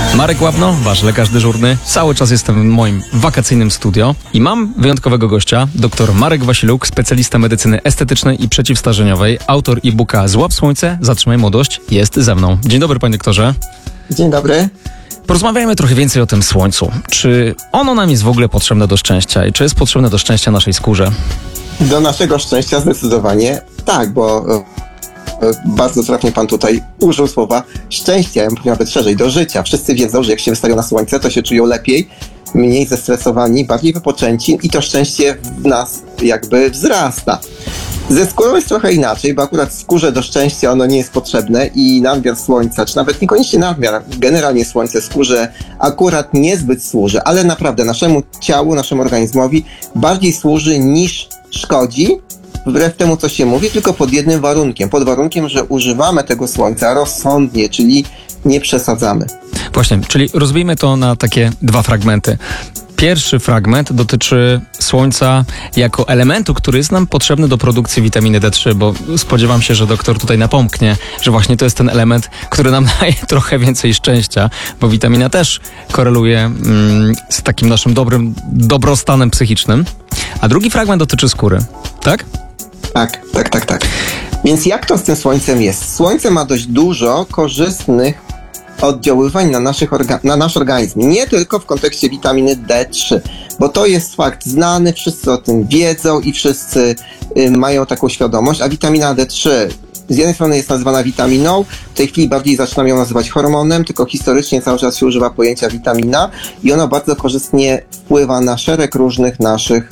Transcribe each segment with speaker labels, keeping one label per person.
Speaker 1: Marek Łabno, wasz lekarz dyżurny. Cały czas jestem w moim wakacyjnym studio i mam wyjątkowego gościa, dr Marek Wasiluk, specjalista medycyny estetycznej i przeciwstarzeniowej, autor e-booka Złap słońce, zatrzymaj młodość, jest ze mną. Dzień dobry, panie doktorze.
Speaker 2: Dzień dobry.
Speaker 1: Porozmawiajmy trochę więcej o tym słońcu. Czy ono nam jest w ogóle potrzebne do szczęścia i czy jest potrzebne do szczęścia naszej skórze?
Speaker 2: Do naszego szczęścia zdecydowanie tak, bo bardzo trafnie pan tutaj użył słowa szczęście, ja bym powiedział nawet szerzej, do życia. Wszyscy wiedzą, że jak się wystawią na słońce, to się czują lepiej, mniej zestresowani, bardziej wypoczęci i to szczęście w nas jakby wzrasta. Ze skórą jest trochę inaczej, bo akurat skórze do szczęścia ono nie jest potrzebne i nadmiar słońca, czy nawet niekoniecznie nadmiar, generalnie słońce skórze akurat niezbyt służy, ale naprawdę naszemu ciału, naszemu organizmowi bardziej służy niż szkodzi, wbrew temu co się mówi, tylko pod jednym warunkiem, pod warunkiem, że używamy tego słońca rozsądnie, czyli nie przesadzamy.
Speaker 1: Właśnie, czyli rozbijmy to na takie dwa fragmenty. Pierwszy fragment dotyczy słońca jako elementu, który jest nam potrzebny do produkcji witaminy D3, bo spodziewam się, że doktor tutaj napomknie, że właśnie to jest ten element, który nam daje trochę więcej szczęścia, bo witamina też koreluje z takim naszym dobrostanem psychicznym. A drugi fragment dotyczy skóry, tak?
Speaker 2: Tak. Więc jak to z tym słońcem jest? Słońce ma dość dużo korzystnych oddziaływań na nasz organizm. Nie tylko w kontekście witaminy D3, bo to jest fakt znany, wszyscy o tym wiedzą i wszyscy mają taką świadomość, a witamina D3 z jednej strony jest nazywana witaminą, w tej chwili bardziej zaczynam ją nazywać hormonem, tylko historycznie cały czas się używa pojęcia witamina i ona bardzo korzystnie wpływa na szereg różnych naszych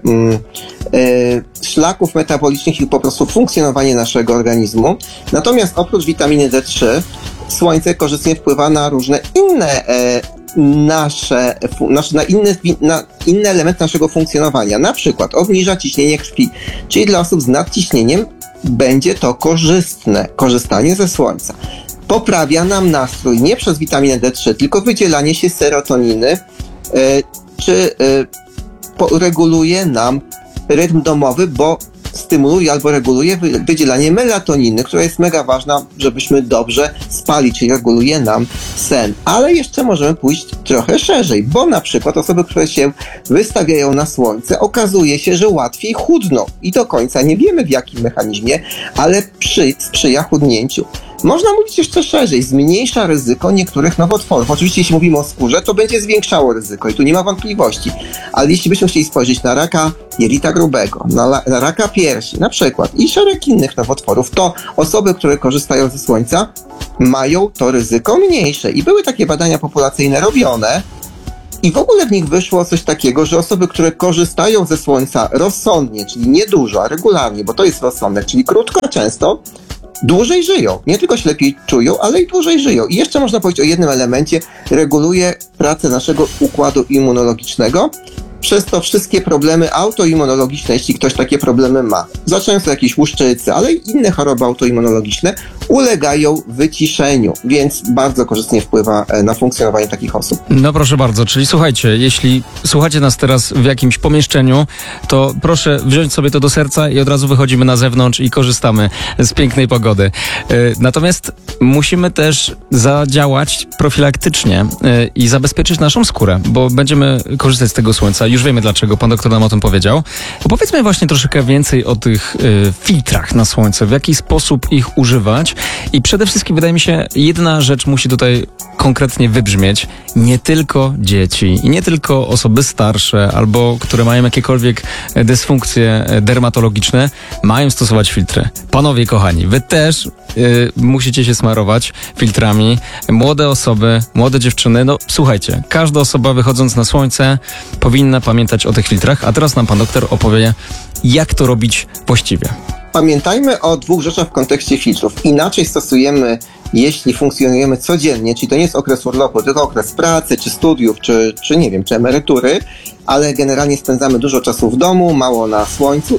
Speaker 2: szlaków metabolicznych i po prostu funkcjonowanie naszego organizmu. Natomiast oprócz witaminy D3 słońce korzystnie wpływa na różne inne na inne elementy naszego funkcjonowania. Na przykład obniża ciśnienie krwi, czyli dla osób z nadciśnieniem będzie to korzystne korzystanie ze słońca. Poprawia nam nastrój nie przez witaminę D3, tylko wydzielanie się serotoniny, reguluje nam rytm domowy, bo stymuluje albo reguluje wydzielanie melatoniny, która jest mega ważna, żebyśmy dobrze spali, czyli reguluje nam sen. Ale jeszcze możemy pójść trochę szerzej, bo na przykład osoby, które się wystawiają na słońce, okazuje się, że łatwiej chudną i do końca nie wiemy w jakim mechanizmie, ale sprzyja chudnięciu. Można mówić jeszcze szerzej, zmniejsza ryzyko niektórych nowotworów. Oczywiście jeśli mówimy o skórze, to będzie zwiększało ryzyko i tu nie ma wątpliwości. Ale jeśli byśmy chcieli spojrzeć na raka jelita grubego, na raka piersi na przykład i szereg innych nowotworów, to osoby, które korzystają ze słońca, mają to ryzyko mniejsze. I były takie badania populacyjne robione i w ogóle w nich wyszło coś takiego, że osoby, które korzystają ze słońca rozsądnie, czyli nie dużo, a regularnie, bo to jest rozsądek, czyli krótko, często, dłużej żyją. Nie tylko się lepiej czują, ale i dłużej żyją. I jeszcze można powiedzieć o jednym elemencie. Reguluje pracę naszego układu immunologicznego. Przez to wszystkie problemy autoimmunologiczne, jeśli ktoś takie problemy ma, zaczynając od jakiejś łuszczycy, ale i inne choroby autoimmunologiczne, ulegają wyciszeniu, więc bardzo korzystnie wpływa na funkcjonowanie takich osób.
Speaker 1: No proszę bardzo, czyli słuchajcie, jeśli słuchacie nas teraz w jakimś pomieszczeniu, to proszę wziąć sobie to do serca i od razu wychodzimy na zewnątrz i korzystamy z pięknej pogody. Natomiast musimy też zadziałać profilaktycznie i zabezpieczyć naszą skórę, bo będziemy korzystać z tego słońca. Już wiemy dlaczego, pan doktor nam o tym powiedział. Opowiedzmy właśnie troszeczkę więcej o tych filtrach na słońce, w jaki sposób ich używać i przede wszystkim wydaje mi się, jedna rzecz musi tutaj konkretnie wybrzmieć. Nie tylko dzieci i nie tylko osoby starsze albo które mają jakiekolwiek dysfunkcje dermatologiczne mają stosować filtry. Panowie kochani, wy też musicie się smarować filtrami. Młode osoby, młode dziewczyny, no słuchajcie, każda osoba wychodząc na słońce powinna pamiętać o tych filtrach, a teraz nam pan doktor opowie, jak to robić właściwie.
Speaker 2: Pamiętajmy o dwóch rzeczach w kontekście filtrów. Inaczej stosujemy, jeśli funkcjonujemy codziennie, czyli to nie jest okres urlopu, tylko okres pracy, czy studiów, czy nie wiem, czy emerytury, ale generalnie spędzamy dużo czasu w domu, mało na słońcu.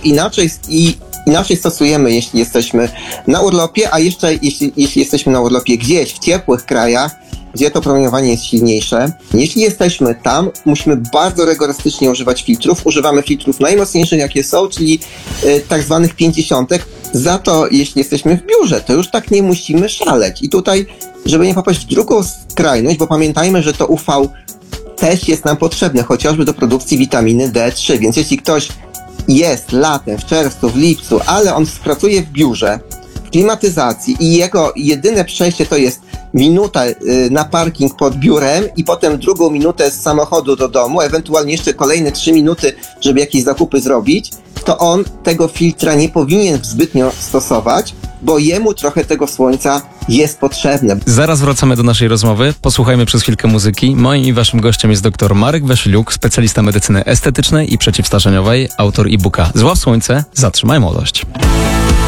Speaker 2: Inaczej stosujemy, jeśli jesteśmy na urlopie, a jeszcze jeśli jesteśmy na urlopie gdzieś w ciepłych krajach, gdzie to promieniowanie jest silniejsze. Jeśli jesteśmy tam, musimy bardzo rygorystycznie używać filtrów. Używamy filtrów najmocniejszych, jakie są, czyli tak zwanych 50. Za to, jeśli jesteśmy w biurze, to już tak nie musimy szaleć. I tutaj żeby nie popaść w drugą skrajność, bo pamiętajmy, że to UV też jest nam potrzebne, chociażby do produkcji witaminy D3, więc jeśli ktoś jest latem, w czerwcu, w lipcu, ale on pracuje w biurze, w klimatyzacji i jego jedyne przejście to jest minuta na parking pod biurem i potem drugą minutę z samochodu do domu, ewentualnie jeszcze kolejne 3 minuty, żeby jakieś zakupy zrobić, to on tego filtra nie powinien zbytnio stosować, bo jemu trochę tego słońca jest potrzebne.
Speaker 1: Zaraz wracamy do naszej rozmowy. Posłuchajmy przez chwilkę muzyki. Moim i waszym gościem jest dr Marek Wasyliuk, specjalista medycyny estetycznej i przeciwstarzeniowej, autor e-booka Zław słońce, zatrzymaj młodość.